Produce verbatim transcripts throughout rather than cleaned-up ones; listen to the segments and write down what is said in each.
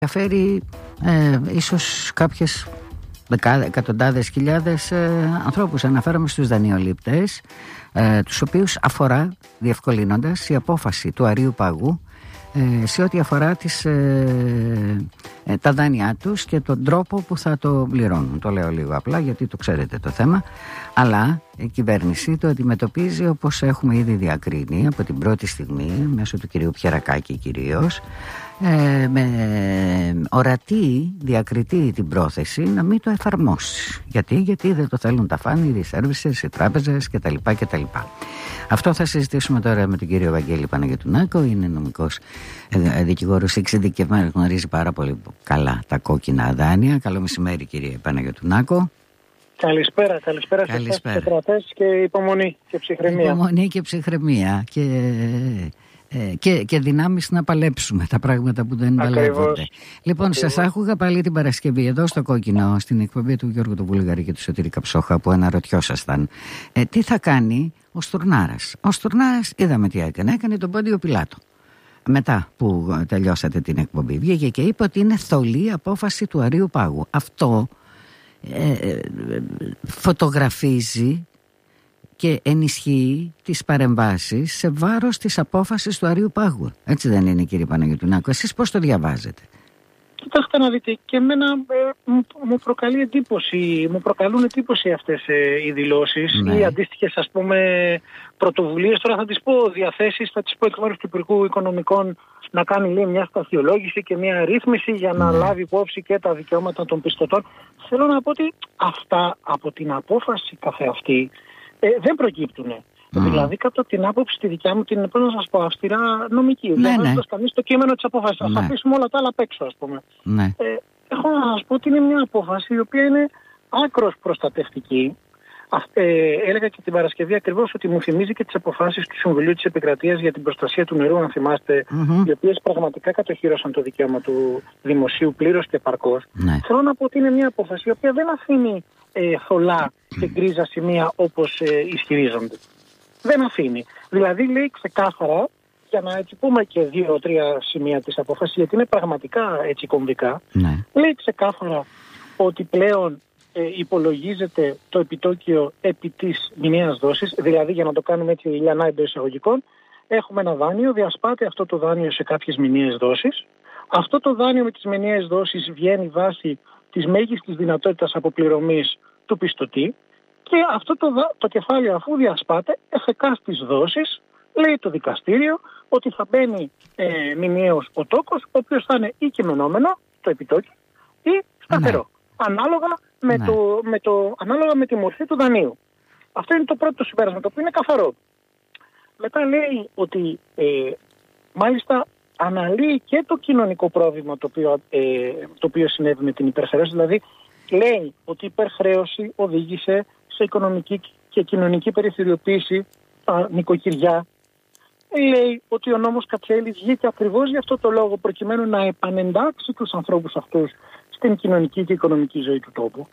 Ενδιαφέρει ε, ίσως κάποιες δεκάδες, εκατοντάδες χιλιάδες ε, ανθρώπους. Αναφέρομαι στους δανειολήπτες, ε, τους οποίους αφορά, διευκολύνοντας, η απόφαση του Αρείου Πάγου ε, σε ό,τι αφορά τις, ε, ε, τα δάνειά τους και τον τρόπο που θα το πληρώνουν. Το λέω λίγο απλά γιατί το ξέρετε το θέμα, αλλά η κυβέρνηση το αντιμετωπίζει όπως έχουμε ήδη διακρίνει από την πρώτη στιγμή, μέσω του κυρίου Πιερακάκη κυρίως, ε, με ορατή, διακριτή την πρόθεση να μην το εφαρμόσει. Γιατί, γιατί δεν το θέλουν τα φάνη, οι services, οι τράπεζες κτλ. κτλ. Αυτό θα συζητήσουμε τώρα με τον κύριο Βαγγέλη Παναγιωτουνάκο. Είναι νομικός ε, δικηγόρος εξειδικευμένος, γνωρίζει πάρα πολύ καλά τα κόκκινα δάνεια. Καλό μεσημέρι, κύριε Παναγιωτουνάκο. Καλησπέρα, καλησπέρα σε εσάς τους κρατές και υπομονή και ψυχραιμία. Υπομονή και ψυχραιμία και, ε, και, και δυνάμεις να παλέψουμε τα πράγματα που δεν παλεύονται. Λοιπόν, Ακριβώς. Σας άκουγα πάλι την Παρασκευή εδώ στο Κόκκινο, στην εκπομπή του Γιώργου του Βουλγαρή και του Σωτήρη Καψόχα, που αναρωτιόσασταν ε, τι θα κάνει ο Στουρνάρας. Ο Στουρνάρας είδαμε τι έκανε, έκανε τον Πόντιο Πιλάτο. Μετά που τελειώσατε την εκπομπή, βγήκε και είπε ότι είναι θολή απόφαση του Αρείου Πάγου. Αυτό Ε, φωτογραφίζει και ενισχύει τις παρεμβάσεις σε βάρος της απόφασης του Αρείου Πάγου. Έτσι δεν είναι, κύριε Παναγιωτουνάκο? Εσείς πώς το διαβάζετε? Κοιτάξτε να δείτε, και εμένα ε, μου, μου προκαλεί εντύπωση, μου προκαλούν εντύπωση αυτές ε, οι δηλώσεις, ναι. Ή αντίστοιχες, ας πούμε, πρωτοβουλίες. Τώρα θα τις πω διαθέσεις, θα τις πω εκ μέρους του Υπουργού Οικονομικών να κάνει, λέει, μια σταθιολόγηση και μια ρύθμιση για να ναι. λάβει υπόψη και τα δικαιώματα των πιστωτών. Θέλω να πω ότι αυτά από την απόφαση καθεαυτή ε, δεν προκύπτουν. Mm. Δηλαδή, κατά την άποψη τη δικιά μου, την πρέπει να σας πω αυστηρά νομική. Ναι, δεν βάζοντας ναι. κανείς το κείμενο της απόφασης. Ναι. Ας αφήσουμε όλα τα άλλα απ' έξω, ας πούμε. Ναι. Ε, έχω να σας πω ότι είναι μια απόφαση η οποία είναι άκρως προστατευτική. Ε, έλεγα και την Παρασκευή ακριβώς ότι μου θυμίζει και τις αποφάσεις του Συμβουλίου της Επικρατείας για την προστασία του νερού, αν θυμάστε, mm-hmm. οι οποίες πραγματικά κατοχύρωσαν το δικαίωμα του δημοσίου πλήρως και επαρκώς. Ναι. Θέλω να πω ότι είναι μια απόφαση η οποία δεν αφήνει ε, θολά και γκρίζα σημεία όπως ε, ισχυρίζονται. Δεν αφήνει. Δηλαδή λέει ξεκάθαρα, για να έτσι πούμε και δύο-τρία σημεία της απόφασης, γιατί είναι πραγματικά έτσι κομβικά, ναι. λέει ξεκάθαρα ότι πλέον ε, υπολογίζεται το επιτόκιο επί της μηνιαίας δόσης, δηλαδή για να το κάνουμε έτσι λιανά εντός εισαγωγικών, έχουμε ένα δάνειο, διασπάται αυτό το δάνειο σε κάποιες μηνιαίες δόσεις. Αυτό το δάνειο με τις μηνιαίες δόσεις βγαίνει βάσει της μέγιστης δυνατότητας αποπληρωμής του πιστωτή. Και αυτό το, το κεφάλαιο, αφού διασπάται, εφεκά στις δόσεις, λέει το δικαστήριο ότι θα μπαίνει ε, μηνιαίος ο τόκος, ο οποίος θα είναι ή κειμενόμενο, το επιτόκιο, ή σταθερό. Ναι. Ανάλογα, με ναι. το, με το, ανάλογα με τη μορφή του δανείου. Αυτό είναι το πρώτο συμπέρασμα, το οποίο είναι καθαρό. Μετά λέει ότι ε, μάλιστα αναλύει και το κοινωνικό πρόβλημα το οποίο, ε, το οποίο συνέβη με την υπερχρέωση. Δηλαδή λέει ότι η υπερχρέωση οδήγησε σε οικονομική και κοινωνική περιθωριοποίηση στα νοικοκυριά. Λέει ότι ο νόμος Κατσέλη βγήκε ακριβώς για αυτό το λόγο, προκειμένου να επανεντάξει τους ανθρώπους αυτούς στην κοινωνική και οικονομική ζωή του τόπου.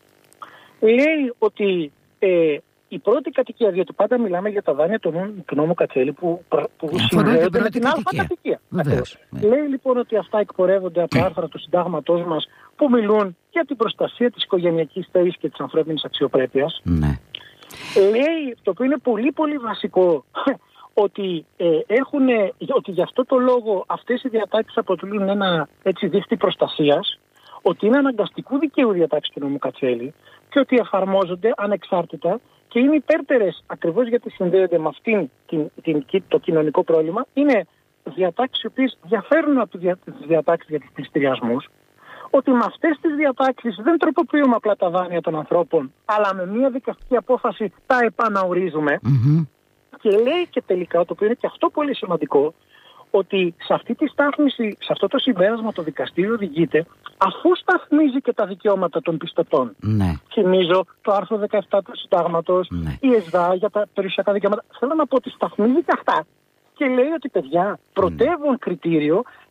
Λέει ότι ε, η πρώτη κατοικία, διότι πάντα μιλάμε για τα δάνεια του, του νόμου Κατσέλη που, που συνδέονται με την αλφα κατοικία. Λέει λοιπόν ότι αυτά εκπορεύονται από άρθρα του συντάγματός μας που μιλούν για την προστασία της οικογενειακής θέησης και της ανθρώπινης αξιοπρέπειας. Ναι. Λέει, το οποίο είναι πολύ πολύ βασικό, ότι, ε, έχουν, ότι γι' αυτό το λόγο αυτές οι διατάξεις αποτελούν ένα έτσι δίχτυ προστασίας, ότι είναι αναγκαστικού δικαίου διατάξεις του νόμου Κατσέλη και ότι εφαρμόζονται ανεξάρτητα και είναι υπέρτερες ακριβώς γιατί συνδέονται με αυτήν την, την, την, το κοινωνικό πρόβλημα. Είναι διατάξεις οι οποίες διαφέρουν από τις διατάξεις για τους πληστηριασμούς. Ότι με αυτές τις διατάξεις δεν τροποποιούμε απλά τα δάνεια των ανθρώπων, αλλά με μια δικαστική απόφαση τα επαναορίζουμε. Mm-hmm. Και λέει και τελικά, το οποίο είναι και αυτό πολύ σημαντικό, ότι σε αυτή τη στάθμιση, σε αυτό το συμπέρασμα το δικαστήριο οδηγείται, αφού σταθμίζει και τα δικαιώματα των πιστωτών. Ναι. Θυμίζω το άρθρο δεκαεπτά του Συντάγματος, ναι. η ΕΣΔΑ για τα περιουσιακά δικαιώματα. Θέλω να πω ότι σταθμίζει και αυτά. Και λέει ότι, παιδιά, πρωτεύον mm. κριτήριο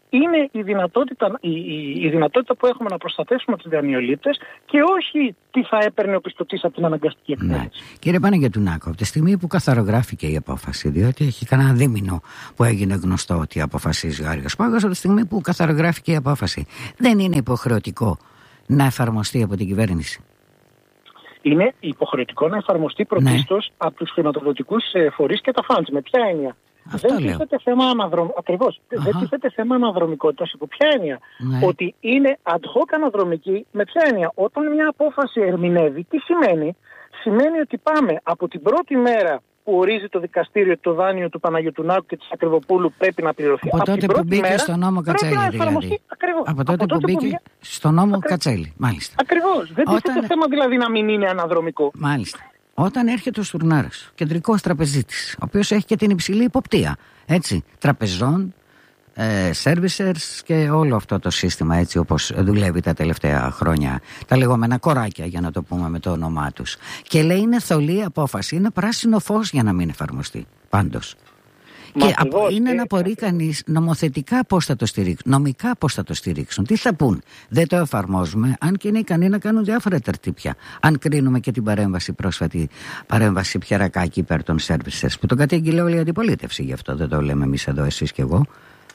είναι η δυνατότητα, η, η, η δυνατότητα που έχουμε να προστατεύσουμε τους δανειολήπτες και όχι τι θα έπαιρνε ο πιστωτής από την αναγκαστική εκτέλεση. Ναι. Κύριε Παναγιωτουνάκο, από τη στιγμή που καθαρογράφηκε η απόφαση, διότι έχει κανένα δίμηνο που έγινε γνωστό ότι αποφασίζει ο Άριος Πάγος, από τη στιγμή που καθαρογράφηκε η απόφαση, δεν είναι υποχρεωτικό να εφαρμοστεί από την κυβέρνηση? Είναι υποχρεωτικό να εφαρμοστεί πρωτίστως ναι. από τους χρηματοδοτικούς φορείς και τα funds. Με ποια έννοια? Αυτό δεν τίθεται θέμα αναδρομ... Ακριβώς. Δεν τίθεται θέμα αναδρομικότητας. Υπό ποια έννοια? Ναι. Ότι είναι ad hoc αναδρομική. Με ποια έννοια? Όταν μια απόφαση ερμηνεύει, τι σημαίνει? Σημαίνει ότι πάμε από την πρώτη μέρα που ορίζει το δικαστήριο ότι το δάνειο του Παναγιωτουνάκου και της Ακριβοπούλου πρέπει να πληρωθεί. Από, από τότε που μπήκε στο νόμο Κατσέλη, δηλαδή. Ακριβώς. Από τότε, από τότε που μπήκε που... στο νόμο Ακριβώς. Κατσέλη, μάλιστα. Ακριβώς. Δεν Όταν... τίθεται θέμα δηλαδή να μην είναι αναδρομικό. Μάλιστα. Όταν έρχεται ο Στουρνάρας, κεντρικός τραπεζίτης, ο οποίος έχει και την υψηλή υποπτία, έτσι, τραπεζών, ε, servicers και όλο αυτό το σύστημα έτσι όπως δουλεύει τα τελευταία χρόνια, τα λεγόμενα κοράκια για να το πούμε με το όνομά τους, και λέει είναι θολή απόφαση, είναι πράσινο φως για να μην εφαρμοστεί πάντως. Μα και ακριβώς, είναι να μπορεί κανείς νομοθετικά πώς θα το στηρίξουν, νομικά πώς θα το στηρίξουν. Τι θα πούν? Δεν το εφαρμόζουμε, αν και είναι ικανοί να κάνουν διάφορα τερτύπια. Αν κρίνουμε και την παρέμβαση, πρόσφατη παρέμβαση Πιερακάκη υπέρ των services, που τον κατήγγειλε όλη η αντιπολίτευση, γι' αυτό δεν το λέμε εμείς εδώ, εσείς και εγώ.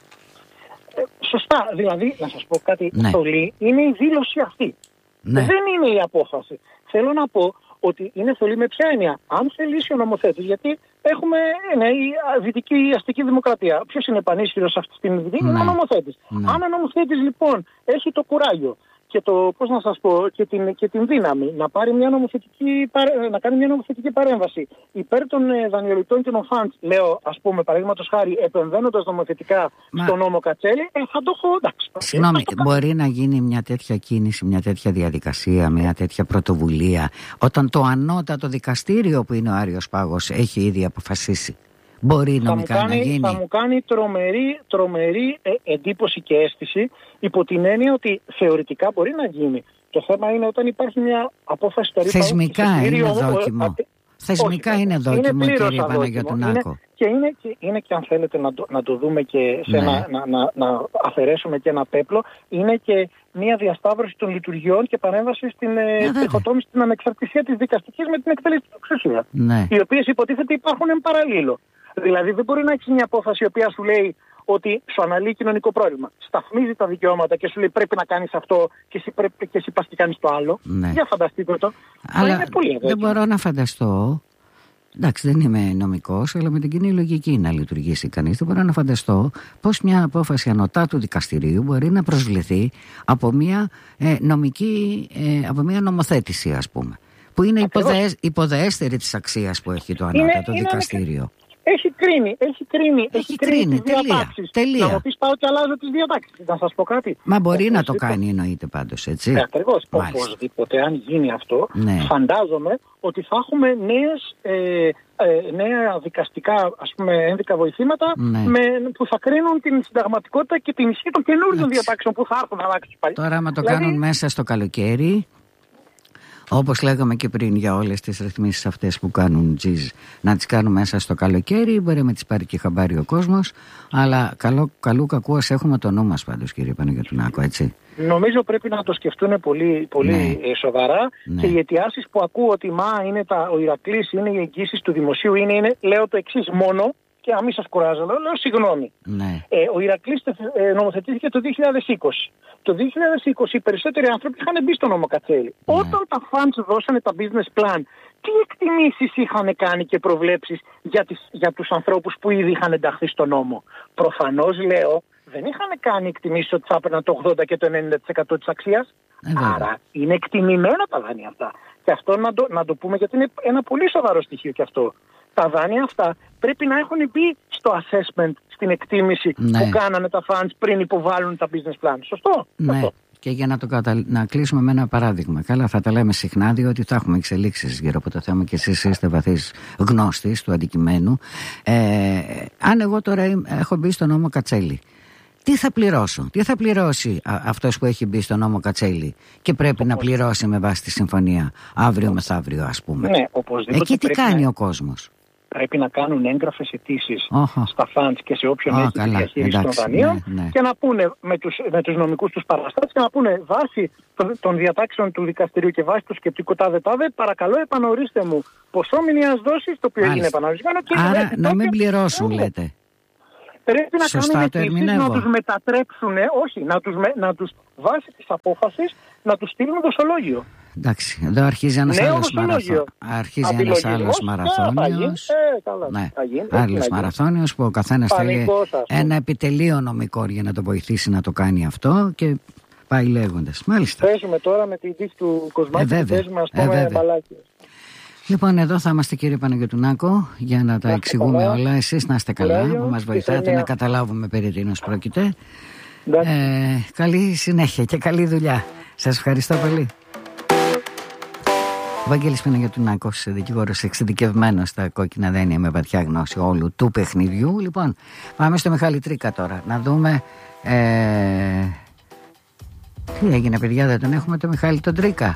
Ε, σωστά, δηλαδή, να σας πω κάτι, ναι. θολή είναι η δήλωση αυτή. Ναι. Δεν είναι η απόφαση. Θέλω να πω ότι είναι θολή με ποια έννοια? Αν θελήσει ο νομοθέτης, γιατί έχουμε ναι, η δυτική αστική δημοκρατία. Ποιος είναι πανίσχυρος αυτή την δυτική? Ναι. Είναι ο νομοθέτης. Ναι. Αν ο νομοθέτης λοιπόν έχει το κουράγιο και το, πώς να σας πω, και την, και την δύναμη να, πάρει μια νομοθετική, να κάνει μια νομοθετική παρέμβαση υπέρ των δανειοληπτών και των funds, λέω ας πούμε παραδείγματος χάρη επεμβαίνοντας νομοθετικά Μα... στο νόμο Κατσέλη, ε, θα το έχω εντάξει. Συγγνώμη, μπορεί να γίνει μια τέτοια κίνηση, μια τέτοια διαδικασία, μια τέτοια πρωτοβουλία όταν το ανώτατο δικαστήριο που είναι ο Άριος Πάγος έχει ήδη αποφασίσει? Μπορεί θα νομικά μου κάνει, να γίνει. Θα μου κάνει τρομερή, τρομερή ε, εντύπωση και αίσθηση υπό την έννοια ότι θεωρητικά μπορεί να γίνει. Το θέμα είναι όταν υπάρχει μια απόφαση στο ρήπα. Θεσμικά είναι δόκιμο. Α, Θεσμικά όχι, είναι δόκιμο, είναι κύριε Παναγιωτουνάκο. Και είναι, και είναι και αν θέλετε να το, να το δούμε και σε ναι. ένα, να, να, να αφαιρέσουμε και ένα πέπλο, είναι και μια διασταύρωση των λειτουργιών και παρέμβαση στην τριχοτόμηση, στην ανεξαρτησία της δικαστικής με την εκτελεστική εξουσία. Ναι. Οι οποίες υποτίθεται υπάρχουν εν παραλίλω. Δηλαδή δεν μπορεί να έχει μια απόφαση η οποία σου λέει ότι σου αναλύει κοινωνικό πρόβλημα. Σταθμίζει τα δικαιώματα και σου λέει πρέπει να κάνεις αυτό και εσύ, πρέπει, και εσύ πας και κάνεις το άλλο. Ναι. Για φανταστείτε το. Αλλά είναι πολύ δεν μπορώ να φανταστώ. Εντάξει, δεν είμαι νομικός, αλλά με την κοινή λογική να λειτουργήσει κανείς. Δεν μπορώ να φανταστώ πώς μια απόφαση ανωτά του δικαστηρίου μπορεί να προσβληθεί από μια ε, νομική, ε, από μια νομοθέτηση, ας πούμε, που είναι υποδεέσ, υποδεέστερη της αξίας που έχει το ανώτατο είναι, δικαστήριο. Είναι... Έχει κρίνει, έχει κρίνει, έχει, έχει κρίνει, κρίνει τις διατάξεις. Τελεία. Να μου πεις πάω και αλλάζω τις διατάξεις. Να σας πω κάτι. Μα μπορεί να το κάνει, εννοείται πάντως, έτσι. Ναι, ακριβώς. Οπωσδήποτε, αν γίνει αυτό, ναι. φαντάζομαι ότι θα έχουμε νέες, ε, ε, νέα δικαστικά, ας πούμε, ένδικα βοηθήματα ναι. με, που θα κρίνουν την συνταγματικότητα και την ισχύ των καινούριων διατάξεων που θα έρθουν να αλλάξουν πάλι. Τώρα, άμα το δηλαδή... κάνουν μέσα στο καλοκαίρι. Όπως λέγαμε και πριν για όλες τις ρυθμίσεις αυτές που κάνουν τζιζ, να τις κάνουν μέσα στο καλοκαίρι, μπορεί να τις πάρει και χαμπάρι ο κόσμος, αλλά καλό, καλού κακού ας έχουμε το νου μας πάντως, κύριε Παναγιωτουνάκο, έτσι. Νομίζω πρέπει να το σκεφτούν πολύ, πολύ ναι. σοβαρά ναι. και οι αιτιάσεις που ακούω ότι μα είναι τα, ο Ηρακλής, είναι οι εγγύσεις του δημοσίου, είναι, είναι λέω το εξής μόνο, και να μην σας κουράζω, λέω, λέω συγγνώμη. Ναι. Ε, ο Ηρακλής ε, νομοθετήθηκε το δύο χιλιάδες είκοσι. Το δύο χιλιάδες είκοσι οι περισσότεροι άνθρωποι είχαν μπει στο νόμο Κατσέλη. Ναι. Όταν τα funds δώσανε τα business plan, τι εκτιμήσεις είχαν κάνει και προβλέψεις για, τις, για τους ανθρώπους που ήδη είχαν ενταχθεί στο νόμο? Προφανώς, λέω, δεν είχαν κάνει εκτιμήσεις ότι θα έπαιρναν το ογδόντα και το ενενήντα τοις εκατό της αξίας. Ε, Άρα είναι εκτιμημένα τα δάνεια αυτά. Και αυτό να το, να το πούμε, γιατί είναι ένα πολύ σοβαρό στοιχείο και αυτό. Τα δάνεια αυτά πρέπει να έχουν μπει στο assessment, στην εκτίμηση ναι. που κάνανε τα funds πριν υποβάλουν τα business plan. Σωστό? Ναι. Σωστό. Και για να το κατα... να κλείσουμε με ένα παράδειγμα. Καλά, θα τα λέμε συχνά, διότι θα έχουμε εξελίξεις γύρω από το θέμα και εσείς είστε βαθύς γνώστης του αντικειμένου. Ε, αν εγώ τώρα έχω μπει στο νόμο Κατσέλη, τι θα πληρώσω, τι θα πληρώσει α, αυτός που έχει μπει στο νόμο Κατσέλη και πρέπει να πληρώσει με βάση τη συμφωνία αύριο μεθαύριο, ας πούμε. Ναι, οπωσδήποτε. Εκεί τι κάνει να... ο κόσμος? πρέπει να κάνουν έγγραφες αιτήσεις oh. στα funds και σε όποιον oh, έχει τη διαχείριση των δανείων, ναι, ναι. και να πούνε με τους, με τους νομικούς τους παραστάτες και να πούνε βάσει των διατάξεων του δικαστηρίου και βάσει του σκεπτικού τάδε τάδε, παρακαλώ επανορίστε μου ποσό μηνιαίας δόσης, το οποίο έγινε επανορισμένο. Και άρα να μην πληρώσουν, ναι, λέτε. Πρέπει να σωστά κάνουν αιτήσεις, να τους μετατρέψουν, όχι, να τους, να τους βάσει της απόφασης να τους στείλουν δοσολόγιο. Εντάξει, εδώ αρχίζει ένας νέο άλλος μαραθώνιος. Αρχίζει ένας άλλος μαραθώνιος. Ε, ναι, άλλος μαραθώνιος που ο καθένας θέλει ένα επιτελείο νομικό για να το βοηθήσει να το κάνει αυτό και πάει λέγοντας. Μάλιστα. Παίζουμε τώρα με την τύχη του Κοσμάκη, ε, παίζουμε ας πούμε ε, μπαλάκι. Λοιπόν, εδώ θα είμαστε, κύριε Παναγιωτουνάκο, για να τα να εξηγούμε καλά όλα. Εσείς να είστε καλά, που μας βοηθάτε να καταλάβουμε περί τίνος πρόκειται. Ε, καλή συνέχεια και καλή δουλειά. Σας ευχαριστώ πολύ. Ο Βαγγέλης Παναγιωτουνάκος, δικηγόρος εξειδικευμένος στα κόκκινα δένεια με βαθιά γνώση όλου του παιχνιδιού. Λοιπόν, πάμε στο Μιχάλη Τρίκα τώρα, να δούμε ε, τι έγινε, παιδιά, δεν τον έχουμε το Μιχάλη τον Τρίκα?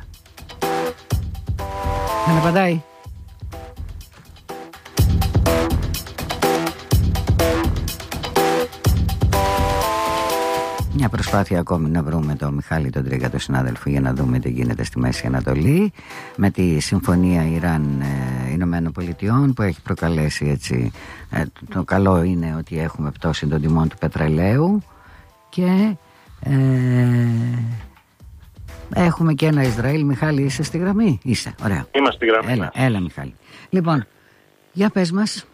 Δεν απαντάει. Μια προσπάθεια ακόμη να βρούμε τον Μιχάλη τον Τρίκα, τον συνάδελφο, για να δούμε τι γίνεται στη Μέση Ανατολή με τη συμφωνία Ιράν ε, Ηνωμένων Πολιτειών που έχει προκαλέσει έτσι, ε, το καλό είναι ότι έχουμε πτώση των τιμών του πετρελαίου και ε, έχουμε και ένα Ισραήλ. Μιχάλη, είσαι στη γραμμή? Είσαι, ωραία. Είμαστε στη γραμμή. Έλα, έλα Μιχάλη. Λοιπόν, για πες μας.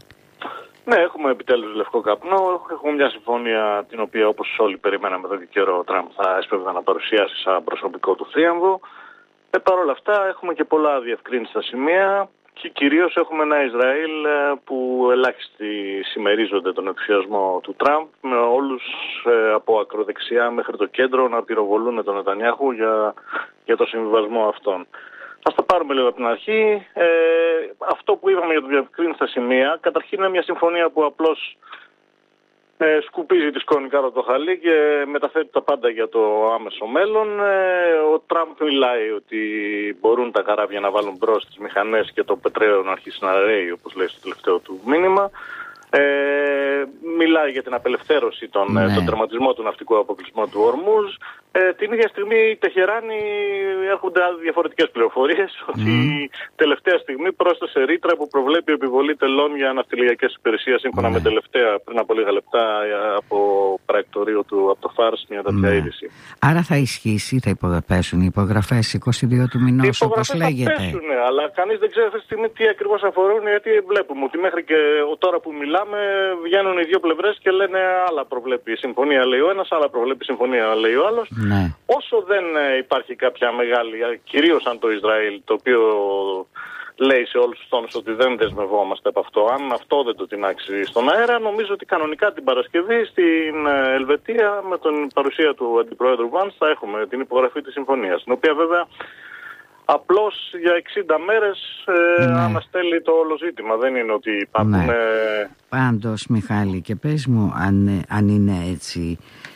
Ναι, έχουμε επιτέλους λευκό καπνό. Έχουμε μια συμφωνία την οποία, όπως όλοι περιμέναμε εδώ και καιρό, ο Τραμπ θα έσπευδε να παρουσιάσει σαν προσωπικό του θρίαμβο. Ε, Παρ' όλα αυτά έχουμε και πολλά διευκρίνηστα σημεία και κυρίως έχουμε ένα Ισραήλ που ελάχιστοι συμμερίζονται τον ενθουσιασμό του Τραμπ, με όλους ε, από ακροδεξιά μέχρι το κέντρο να πυροβολούν τον Νετανιάχου για, για το συμβιβασμό αυτόν. Ας τα πάρουμε λίγο από την αρχή. Ε, αυτό που είπαμε για το διευκρίνηστα σημεία, καταρχήν είναι μια συμφωνία που απλώς ε, σκουπίζει τη σκόνη κάτω από το χαλί και μεταθέτει τα πάντα για το άμεσο μέλλον. Ε, ο Τραμπ μιλάει ότι μπορούν τα καράβια να βάλουν μπρος τις μηχανές και το πετρέλαιο να αρχίσει να ρέει, όπως λέει στο τελευταίο του μήνυμα. Ε, μιλάει για την απελευθέρωση, των, ναι. τον τερματισμό του ναυτικού αποκλεισμού του Ορμούζ. Ε, την ίδια στιγμή η Τεχεράνη έρχονται διαφορετικές πληροφορίες mm. ότι τελευταία στιγμή πρόσθεσε ρήτρα που προβλέπει επιβολή τελών για ναυτιλιακές υπηρεσίες σύμφωνα mm. με τελευταία πριν από λίγα λεπτά από πρακτορείο του από το Φάρς μια τέτοια mm. είδηση. Άρα θα ισχύσει, θα υπογραφέσουν οι υπογραφές είκοσι δύο του μηνός όπως λέγεται? Θα πέσουν, αλλά κανείς δεν ξέρει αυτή τη στιγμή τι ακριβώς αφορούν, γιατί βλέπουμε ότι μέχρι και τώρα που μιλάμε βγαίνουν οι δύο πλευρές και λένε άλλα προβλέπει η συμφωνία λέει ο ένας, άλλα προβλέπει η συμφωνία λέει ο άλλος. Ναι. Όσο δεν υπάρχει κάποια μεγάλη, κυρίως αν το Ισραήλ, το οποίο λέει σε όλους τους τόνους ότι δεν δεσμευόμαστε από αυτό, αν αυτό δεν το τινάξει στον αέρα, νομίζω ότι κανονικά την Παρασκευή στην Ελβετία με την παρουσία του Αντιπροέδρου Βάνς θα έχουμε την υπογραφή της συμφωνίας, την οποία βέβαια απλώς για εξήντα μέρες ε, ναι. αναστέλει το όλο ζήτημα. Δεν είναι ότι υπάρχουν... Ναι. Ε... Πάντως, Μιχάλη, και πες μου αν, αν είναι έτσι,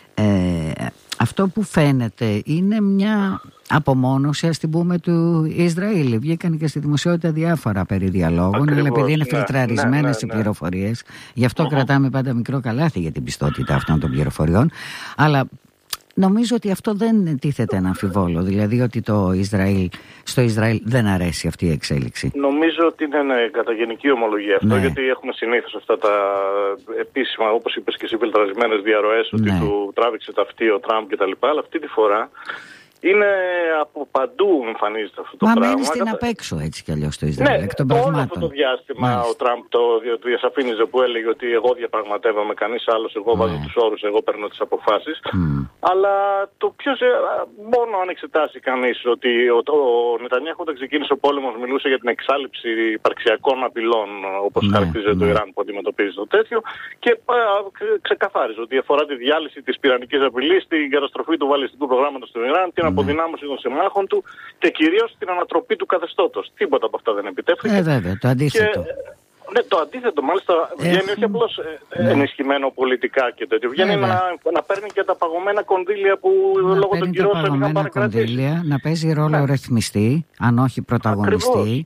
ε, αυτό που φαίνεται είναι μια απομόνωση, ας την πούμε, του Ισραήλ. Βγήκαν και στη δημοσιότητα διάφορα περί διαλόγων, ακριβώς, αλλά επειδή είναι ναι, φιλτραρισμένες ναι, ναι, οι πληροφορίες, γι' αυτό uh-huh. κρατάμε πάντα μικρό καλάθι για την πιστότητα αυτών των πληροφοριών. Αλλά νομίζω ότι αυτό δεν τίθεται ένα αμφιβόλο, δηλαδή ότι το Ισραήλ, στο Ισραήλ δεν αρέσει αυτή η εξέλιξη. Νομίζω ότι είναι ναι, κατά γενική ομολογία αυτό, ναι. γιατί έχουμε συνήθως αυτά τα επίσημα, όπως είπες και εσύ, φιλτραρισμένες διαρροές, ότι ναι. του τράβηξε ταυτί ο Τραμπ κτλ. Αλλά αυτή τη φορά είναι από παντού εμφανίζεται αυτό το Μα πράγμα. Μα μένει στην απ' έξω έτσι κι αλλιώς το Ισραήλ, ναι, εκ των πραγμάτων. Όλο αυτό το διάστημα Μάλιστα. ο Τραμπ το διασαφήνιζε που έλεγε ότι εγώ διαπραγματεύομαι, κανείς άλλος, εγώ ναι. βάζω τους όρους, εγώ παίρνω τις αποφάσεις. Mm. Αλλά το ποιος, μόνο αν εξετάσει κανείς ότι ο, ο Νετανιάχου όταν ξεκίνησε ο πόλεμος μιλούσε για την εξάλληψη υπαρξιακών απειλών, όπως ναι, χαρακτηρίζει ναι. το Ιράν που αντιμετωπίζει το τέτοιο, και α, ξεκαθάριζε ότι αφορά τη διάλυση της πυρηνικής απειλής, την καταστροφή του βαλιστικού προγράμματος του Ιράν, την αποδυνάμωση των συμμάχων του και κυρίως την ανατροπή του καθεστώτος. Τίποτα από αυτά δεν επιτεύχθηκε. Ε, βέβαια, το αντίθετο. Και, ναι, το αντίθετο μάλιστα βγαίνει Έχουν... όχι απλώς ε, ναι. ενισχυμένο πολιτικά και τέτοιο. Βγαίνει να, να παίρνει και τα παγωμένα κονδύλια που να λόγω των κυρώσεων είχαν πάρει κονδύλια, να παίζει ρόλο ναι. ρυθμιστή, αν όχι πρωταγωνιστή. Ακριβώς.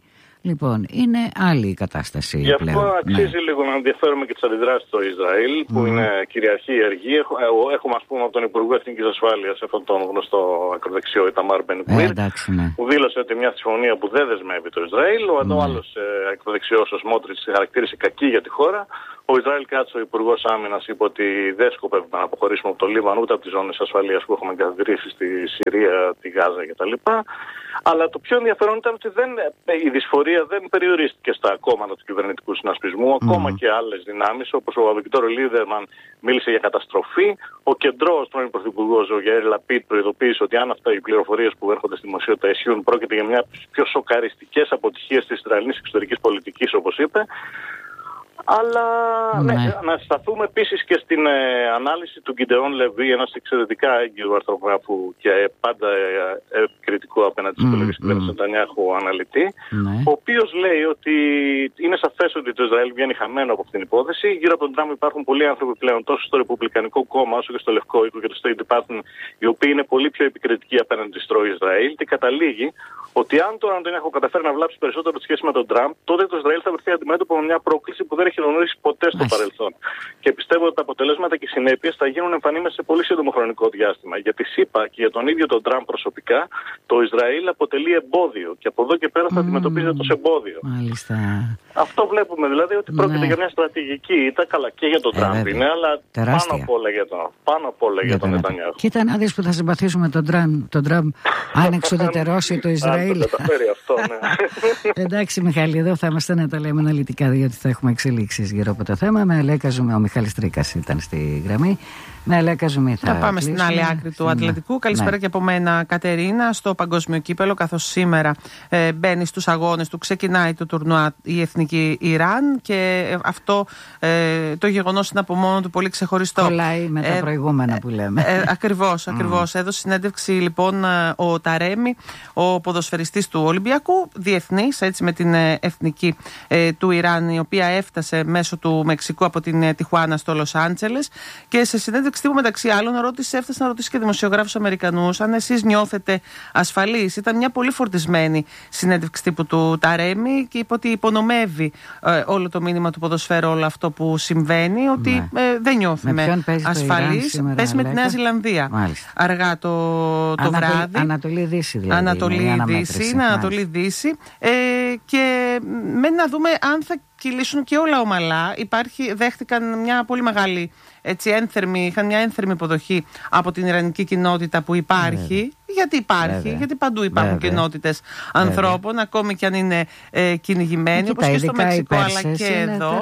Λοιπόν, είναι άλλη η κατάσταση. Γι' αυτό πλέον. αξίζει ναι. λίγο να ενδιαφέρουμε και τις αντιδράσεις στο Ισραήλ, που mm. είναι κυριαρχή η αργή. Έχουμε, ας πούμε, από τον Υπουργό Εθνικής Ασφάλειας, αυτόν τον γνωστό ακροδεξιό Ιταμάρ Μπεν-Γκβίρ, ναι. που δήλωσε ότι μια συμφωνία που δεν δεσμεύει το Ισραήλ, ο mm. άλλος ακροδεξιός, ο Σμότριτς, χαρακτήρισε κακή για τη χώρα. Ο Ισραήλ Κάτς, ο Υπουργός Άμυνας, είπε ότι δεν σκοπεύουμε να αποχωρήσουμε από το Λίβανο ούτε από τις ζώνες ασφαλείας που έχουμε εγκαθιδρύσει στη Συρία, τη Γάζα κτλ. Αλλά το πιο ενδιαφέρον ήταν ότι δεν, η δυσφορία δεν περιορίστηκε στα κόμματα του κυβερνητικού συνασπισμού, mm. ακόμα και άλλες δυνάμεις, όπως ο Αβικτόρ Λίδερμαν μίλησε για καταστροφή. Ο κεντρός πρώην πρωθυπουργός, ο Γιαήρ Λαπίτ, προειδοποίησε ότι αν αυτά οι πληροφορίες που έρχονται στη δημοσιότητα ισχύουν, πρόκειται για μια από τις πιο σοκαριστικές αποτυχίες της Ισραηλινής εξωτερικής πολιτικής, όπως είπε. Αλλά ναι. Ναι, να σταθούμε επίσης και στην ε, ανάλυση του Γκιντεόν Λεβί, ένας εξαιρετικά έγκυρο αρθρογράφου και πάντα ε, ε, κριτικό απέναντι στις επιλογές του κυβέρνησης Νετανιάχου αναλυτή, ναι. ο οποίος λέει ότι είναι σαφές ότι το Ισραήλ βγαίνει χαμένο από αυτήν την υπόθεση. Γύρω από τον Τραμπ υπάρχουν πολλοί άνθρωποι πλέον τόσο στο Ρεπουμπλικανικό κόμμα όσο και στο Λευκό Οίκο και το State Department, οι οποίοι είναι πολύ πιο επικριτικοί απέναντι στο Ισραήλ, και καταλήγει ότι αν τώρα Νετανιάχου καταφέρει να βλάψει περισσότερο τη σχέση με τον Τραμπ, τότε το Ισραήλ θα βρεθεί αντιμέτωπο με μια πρόκληση που δεν έχει γνωρίσει ποτέ στο Άς. παρελθόν. Και πιστεύω ότι τα αποτελέσματα και οι συνέπειες θα γίνουν εμφανίμες σε πολύ σύντομο χρονικό διάστημα. Γιατί ΣΥΠΑ και για τον ίδιο τον Τραμπ προσωπικά, το Ισραήλ αποτελεί εμπόδιο. Και από εδώ και πέρα θα mm. αντιμετωπίζεται ως εμπόδιο. Μάλιστα. Αυτό βλέπουμε δηλαδή, ότι πρόκειται ναι. για μια στρατηγική ήττα, καλά και για τον ε, Τραμπ είναι, αλλά τεράστια. πάνω απ' όλα για τον, πάνω απ' όλα για, για τον Νετανιάχου. Κοίτα να δεις που θα συμπαθήσουμε τον Τραμπ, τον Τραμπ αν εξουδετερώσει το Ισραήλ. Αυτό, ναι. Εντάξει, Μιχάλη, εδώ θα είμαστε να τα λέμε αναλυτικά, γιατί θα έχουμε εξελίξεις γύρω από το θέμα. Με Αλέκα Ζουμί, ο Μιχάλης Τρίκας ήταν στη γραμμή. Με Αλέκα Ζουμί θα, θα πάμε κλείσουμε. Στην άλλη άκρη του Ατλαντικού. Ναι. Καλησπέρα ναι. και από μένα, Κατερίνα, στο παγκόσμιο κύπελο, καθώς σήμερα ε, μπαίνει στους αγώνες του, ξεκινάει το τουρνουά η Εθνική Ιράν, και ε, αυτό ε, το γεγονός είναι από μόνο του πολύ ξεχωριστό. Κολλάει με τα ε, προηγούμενα που λέμε. Ε, ε, ακριβώς, ακριβώς. Mm. Έδωσε συνέντευξη λοιπόν ο Ταρέμι, ο ποδοσφαιριστής του Ολυμπιακού, διεθνής, έτσι, με την εθνική ε, του Ιράν, η οποία έφτασε μέσω του Μεξικού από την ε, Τιχουάνα στο Λος Άντζελες, και σε συνέντευξη τύπου μεταξύ άλλων ρώτησε, έφτασε να ρωτήσει και δημοσιογράφους Αμερικανούς αν εσείς νιώθετε ασφαλείς. Ήταν μια πολύ φορτισμένη συνέντευξη τύπου του Ταρέμι και είπε ότι υπονομεύει ε, όλο το μήνυμα του ποδοσφαίρου, όλο αυτό που συμβαίνει, ότι ναι. ε, δεν νιώθουμε ασφαλείς. Παίζει με τη Νέα Ζηλανδία. Μάλιστα. Αργά το, το Ανατολ, βράδυ. Ανατολή-Δύση δηλαδή. Ανατολή-Δύση, Ανατολή-Δύση. Ε, και μένει να δούμε αν θα κυλήσουν και όλα ομαλά. Υπάρχει, δέχτηκαν μια πολύ μεγάλη, έτσι, ένθερμη, είχαν μια ένθερμη υποδοχή από την ιρανική κοινότητα που υπάρχει. Βέβαια. Γιατί υπάρχει, Βέβαια. γιατί παντού υπάρχουν Βέβαια. κοινότητες ανθρώπων, Βέβαια. ακόμη και αν είναι ε, κυνηγημένοι, όπως και στο Μεξικό, αλλά και εδώ.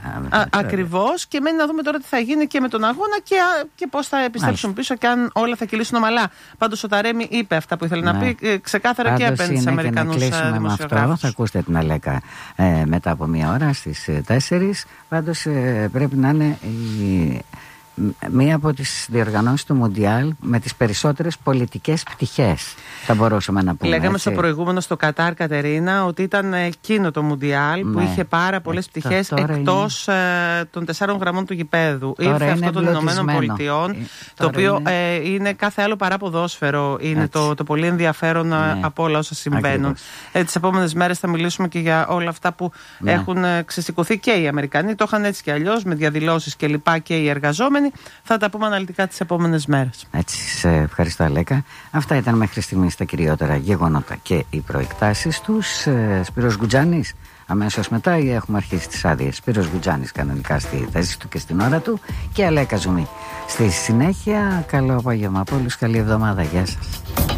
Ακριβώς. Και μένει να δούμε τώρα τι θα γίνει και με τον αγώνα και, και πώς θα επιστρέψουν Μάλιστα. πίσω και αν όλα θα κυλήσουν ομαλά. Πάντως ο Ταρέμι είπε αυτά που ήθελε ναι. να πει, ε, ξεκάθαρα Πάντως και απέναντι στους Αμερικανούς δημοσιογράφους. Θα ακούσετε την Αλέκα ε, μετά από μία ώρα στις τέσσερις. Πάντως ε, πρέπει να είναι η μία από τις διοργανώσεις του Μουντιάλ με τις περισσότερες πολιτικές πτυχές, θα μπορούσαμε να πούμε. Λέγαμε έτσι. στο προηγούμενο, στο Κατάρ, Κατερίνα, ότι ήταν εκείνο το Μουντιάλ ναι. που είχε πάρα πολλές ε, πτυχές εκτός είναι... ε, των τεσσάρων γραμμών του γηπέδου. Τώρα Ήρθε αυτό των Ηνωμένων Πολιτειών, ε, το οποίο είναι... Ε, είναι κάθε άλλο παρά ποδόσφαιρο. Είναι το, το πολύ ενδιαφέρον ναι. από όλα όσα συμβαίνουν. Ε, τις επόμενες μέρες θα μιλήσουμε και για όλα αυτά που ναι. έχουν ε, ξεσηκωθεί και οι Αμερικανοί. Το είχαν έτσι κι αλλιώς, με διαδηλώσεις και λοιπά, και οι εργαζόμενοι. Θα τα πούμε αναλυτικά τις επόμενες μέρες. Έτσι, σε ευχαριστώ Αλέκα. Αυτά ήταν μέχρι στιγμής τα κυριότερα γεγονότα και οι προεκτάσεις τους. Σπύρος Γκουτζάνης αμέσως μετά, ή έχουμε αρχίσει τις άδειες. Σπύρος Γκουτζάνης κανονικά στη θέση του και στην ώρα του, και Αλέκα Ζουμί στη συνέχεια. Καλό απόγευμα από όλους, καλή εβδομάδα, γεια σας.